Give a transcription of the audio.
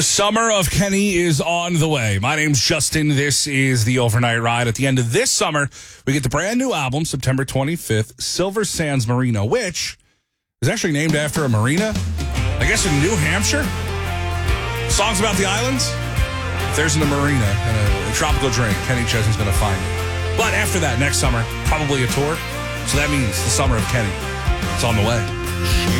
Summer of Kenny is on the way. My name's Justin. This is the Overnight Ride. At the end of this summer, we get the brand new album, September 25th, Silver Sands Marina, which is actually named after a marina, I guess in New Hampshire. Songs about the islands. If there's a marina and a tropical drink, Kenny Chesney's going to find it. But after that, next summer, probably a tour. So that means the summer of Kenny. It's on the way.